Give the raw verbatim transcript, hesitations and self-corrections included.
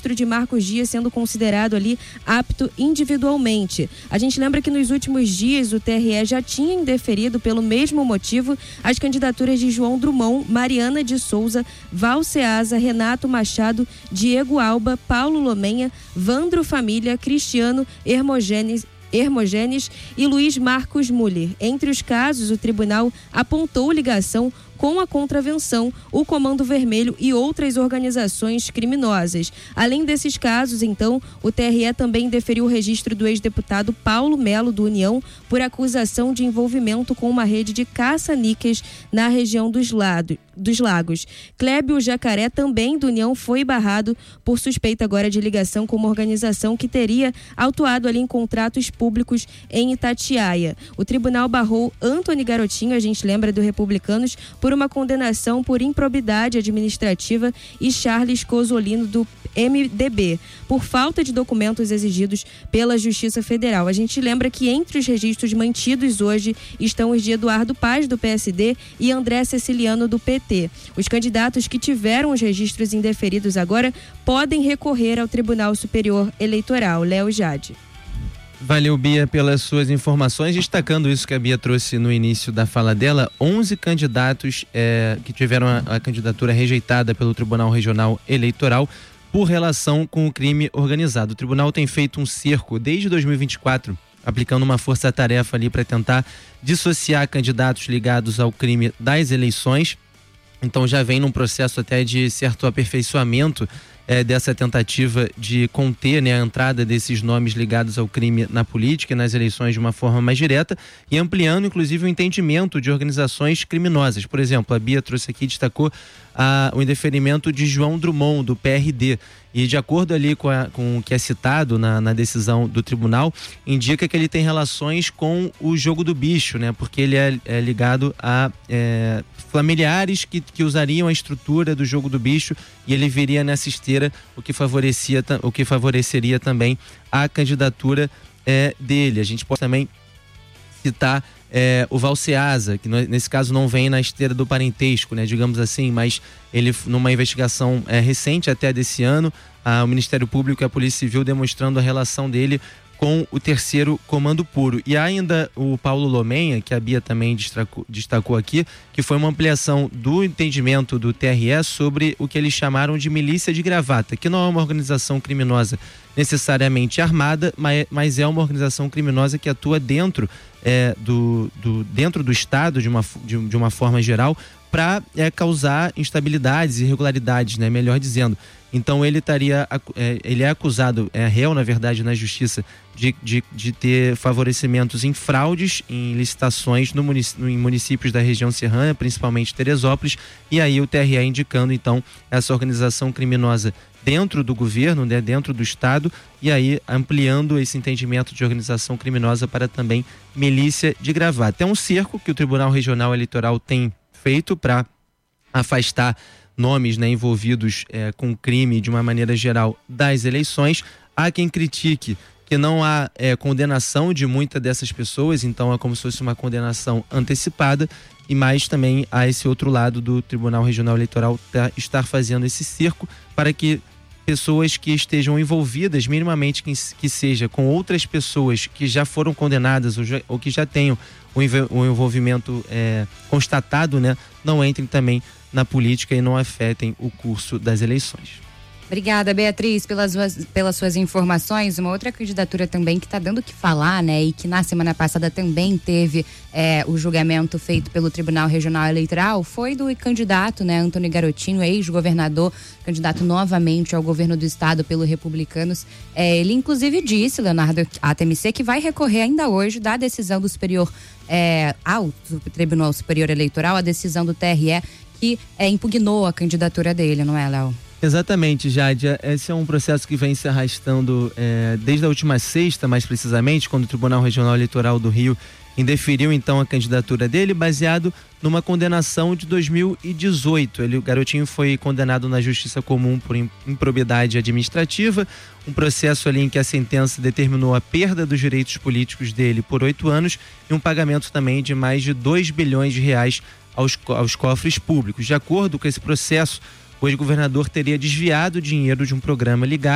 registro de Marcos Dias sendo considerado ali apto individualmente. A gente lembra que nos últimos dias o T R E já tinha indeferido pelo mesmo motivo as candidaturas de João Drummond, Mariana de Souza, Val Ceasa, Renato Machado, Diego Alba, Paulo Lomenha, Vandro Família, Cristiano Hermogênes Hermogênes e Luiz Marcos Muller. Entre os casos, o tribunal apontou ligação com a contravenção, o Comando Vermelho e outras organizações criminosas. Além desses casos, então, o T R E também deferiu o registro do ex-deputado Paulo Melo, do União, por acusação de envolvimento com uma rede de caça-níqueis na região dos, lado, dos Lagos. Clébio Jacaré, também do União, foi barrado por suspeita agora de ligação com uma organização que teria autuado ali em contratos públicos em Itatiaia. O tribunal barrou Antony Garotinho, a gente lembra do Republicanos, por uma condenação por improbidade administrativa, e Charles Cosolino, do M D B, por falta de documentos exigidos pela Justiça Federal. A gente lembra que entre os registros mantidos hoje estão os de Eduardo Paz, do P S D, e André Ceciliano, do P T. Os candidatos que tiveram os registros indeferidos agora podem recorrer ao Tribunal Superior Eleitoral. Léo Jade. Valeu, Bia, pelas suas informações. Destacando isso que a Bia trouxe no início da fala dela, onze candidatos é, que tiveram a, a candidatura rejeitada pelo Tribunal Regional Eleitoral por relação com o crime organizado. O tribunal tem feito um cerco desde dois mil e vinte e quatro, aplicando uma força-tarefa ali para tentar dissociar candidatos ligados ao crime das eleições. Então já vem num processo até de certo aperfeiçoamento É, dessa tentativa de conter, né, a entrada desses nomes ligados ao crime na política e nas eleições de uma forma mais direta, e ampliando inclusive o entendimento de organizações criminosas. Por exemplo, a Bia trouxe aqui, destacou a, o indeferimento de João Drummond, do P R D, e de acordo ali com, a, com o que é citado na, na decisão do tribunal, indica que ele tem relações com o jogo do bicho, né, porque ele é, é ligado a é, familiares que, que usariam a estrutura do jogo do bicho, e ele viria nessa esteira, o que favorecia, o que favoreceria também a candidatura é, dele. A gente pode também citar é, o Val Ceasa, que nesse caso não vem na esteira do parentesco, né, digamos assim, mas ele, numa investigação é, recente até desse ano, a, o Ministério Público e a Polícia Civil demonstrando a relação dele com o terceiro comando puro. E há ainda o Paulo Lomenha, que a Bia também destacou, destacou aqui, que foi uma ampliação do entendimento do T R E sobre o que eles chamaram de milícia de gravata, que não é uma organização criminosa necessariamente armada, mas, mas é uma organização criminosa que atua dentro, é, do, do, dentro do Estado, de uma, de, de uma forma geral, para é, causar instabilidades e irregularidades, né, melhor dizendo. Então ele estaria, é, ele é acusado, é réu na verdade na justiça, de, de, de ter favorecimentos em fraudes, em licitações no munic, no, em municípios da região serrana, principalmente Teresópolis, e aí o T R E indicando então essa organização criminosa dentro do governo, né, dentro do Estado, e aí ampliando esse entendimento de organização criminosa para também milícia de gravata. É um cerco que o Tribunal Regional Eleitoral tem feito para afastar nomes, né, envolvidos é, com crime de uma maneira geral das eleições. Há quem critique que não há é, condenação de muitas dessas pessoas, então é como se fosse uma condenação antecipada, e mais também há esse outro lado do Tribunal Regional Eleitoral tá, estar fazendo esse cerco para que pessoas que estejam envolvidas, minimamente que, que seja, com outras pessoas que já foram condenadas ou, já, ou que já tenham o, o envolvimento é, constatado, né, não entrem também na política e não afetem o curso das eleições. Obrigada, Beatriz, pelas suas, pelas suas informações. Uma outra candidatura também que está dando o que falar, né, e que na semana passada também teve é, o julgamento feito pelo Tribunal Regional Eleitoral, foi do candidato, né, Antony Garotinho, ex-governador, candidato novamente ao governo do estado pelo Republicanos. É, ele inclusive disse, Leonardo A T M C, que vai recorrer ainda hoje da decisão do Superior, é, ao Tribunal Superior Eleitoral, a decisão do T R E que é, impugnou a candidatura dele, não é, Léo? Exatamente, Jade. Esse é um processo que vem se arrastando é, desde a última sexta, mais precisamente, quando o Tribunal Regional Eleitoral do Rio indeferiu então a candidatura dele, baseado numa condenação de dois mil e dezoito. Ele, o Garotinho foi condenado na Justiça Comum por improbidade administrativa, um processo ali em que a sentença determinou a perda dos direitos políticos dele por oito anos e um pagamento também de mais de dois bilhões de reais aos, aos cofres públicos. De acordo com esse processo, o ex-governador teria desviado dinheiro de um programa ligado